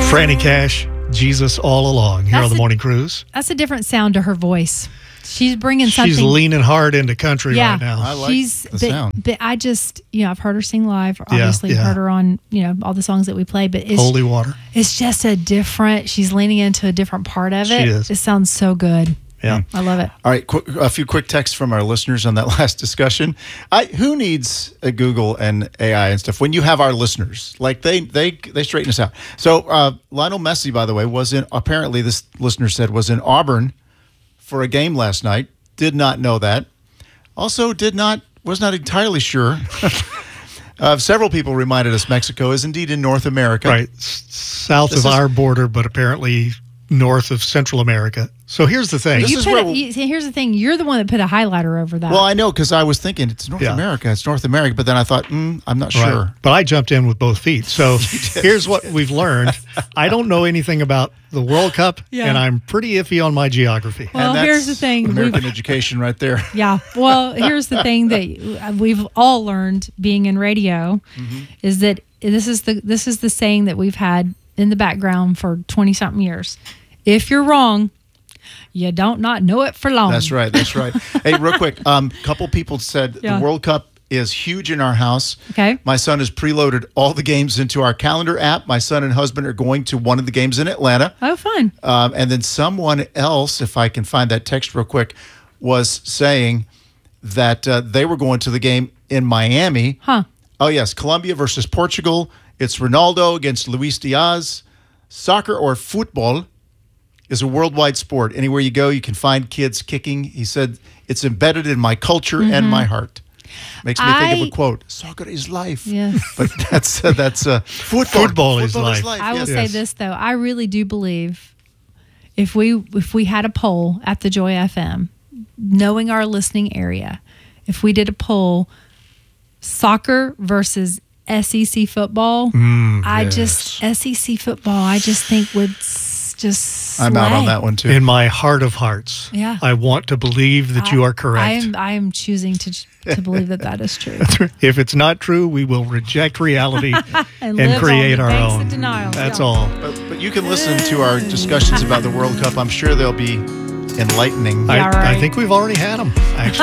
Franny Cash, Jesus All Along, here on the Morning Cruise. That's a different sound to her voice. She's bringing something. She's leaning hard into country right now. I like the sound. But I just, I've heard her sing live. Obviously, heard her on, all the songs that we play. But it's, Holy Water. It's just she's leaning into a different part of it. She is. It sounds so good. Yeah. I love it. All right, a few quick texts from our listeners on that last discussion. Who needs a Google and AI and stuff when you have our listeners? Like they straighten us out. So Lionel Messi, by the way, apparently this listener said was in Auburn for a game last night. Did not know that. Also was not entirely sure. Several people reminded us Mexico is indeed in North America. Right. South of our border, but apparently north of Central America. So here's the thing. Here's the thing. You're the one that put a highlighter over that. Well, I know because I was thinking it's North America. It's North America. But then I thought, I'm not sure. Right. But I jumped in with both feet. So here's what we've learned. I don't know anything about the World Cup, and I'm pretty iffy on my geography. Well, here's the thing. American education right there. Yeah. Well, here's the thing that we've all learned being in radio is that this is the saying that we've had in the background for 20-something years. If you're wrong, you don't not know it for long. That's right. Hey, real quick, couple people said the World Cup is huge in our house. Okay. My son has preloaded all the games into our calendar app. My son and husband are going to one of the games in Atlanta. Oh, fun. And then someone else, if I can find that text real quick, was saying that they were going to the game in Miami. Huh. Oh, yes. Colombia versus Portugal. It's Ronaldo against Luis Diaz. Soccer or football is a worldwide sport. Anywhere you go, you can find kids kicking. He said, it's embedded in my culture and my heart. Makes me think of a quote, soccer is life. Yes. But that's football is life. I will say this, though. I really do believe if we had a poll at the Joy FM, knowing our listening area, if we did a poll, soccer versus SEC football, SEC football, I just think would just slay. I'm out on that one too. In my heart of hearts, I want to believe that you are correct. I am choosing to believe that is true. If it's not true, we will reject reality and create our own. That's all. But you can listen to our discussions about the World Cup. I'm sure they'll be enlightening. I think we've already had them, actually.